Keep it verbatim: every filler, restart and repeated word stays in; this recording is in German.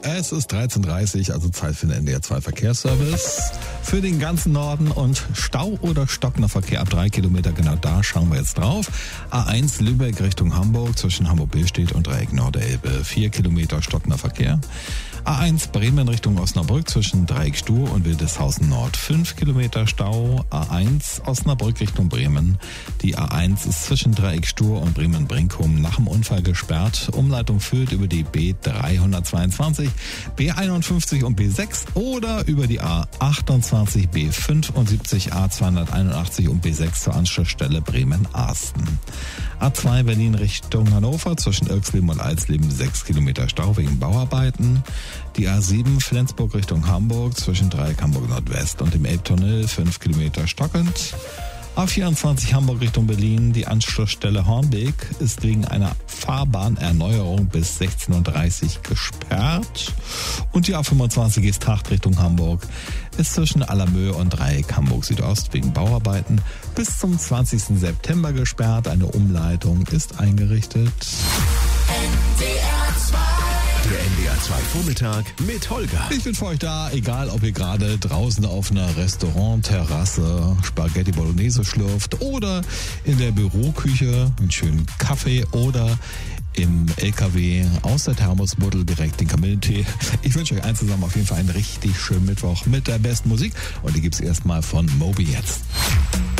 Es ist dreizehn Uhr dreißig, also Zeit für den N D R zwei Verkehrsservice. Für den ganzen Norden und Stau oder stockender Verkehr ab drei Kilometer, genau da schauen wir jetzt drauf. A eins Lübeck Richtung Hamburg zwischen Hamburg-Billstedt und Dreieck Nordelbe, vier Kilometer stockender Verkehr. A eins Bremen Richtung Osnabrück zwischen Dreieck Stur und Wildeshausen Nord, fünf Kilometer Stau. A eins Osnabrück Richtung Bremen. Die A eins ist zwischen Dreieck Stur und Bremen-Brinkum nach dem Unfall gesperrt. Umleitung führt über die B dreihundertzweiundzwanzig, B einundfünfzig und B sechs oder über die A achtundzwanzig, B fünfundsiebzig, A zweihunderteinundachtzig und B sechs zur Anschlussstelle Bremen-Arsten. A zwei Berlin Richtung Hannover zwischen Ilksleben und Alsleben, sechs Kilometer Stau wegen Bauarbeiten. Die A sieben Flensburg Richtung Hamburg zwischen Dreieck Hamburg Nordwest und dem Elbtunnel, fünf Kilometer stockend. A vierundzwanzig Hamburg Richtung Berlin, die Anschlussstelle Hornbeek ist wegen einer Fahrbahnerneuerung bis sechzehn Uhr dreißig gesperrt. Und die A fünfundzwanzig Geesthacht Richtung Hamburg ist zwischen Allermöhe und Dreieck Hamburg Südost wegen Bauarbeiten bis zum zwanzigsten September gesperrt. Eine Umleitung ist eingerichtet. Der N D R zwei Vormittag mit Holger. Ich bin für euch da, egal ob ihr gerade draußen auf einer Restaurantterrasse Spaghetti Bolognese schlürft oder in der Büroküche einen schönen Kaffee oder im L K W aus der Thermosbuddel direkt den Kamillentee. Ich wünsche euch allen zusammen auf jeden Fall einen richtig schönen Mittwoch mit der besten Musik und die gibt's erstmal von Moby jetzt.